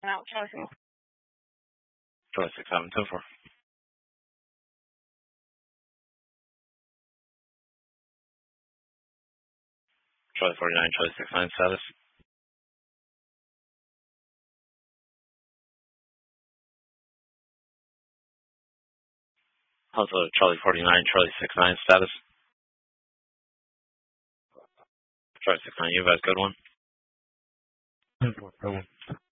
Out, Charlie. Charlie 6724. Charlie 49, Charlie 69 status. Also Charlie 49, Charlie 69 status. Charlie 69, you have a good one. Good one.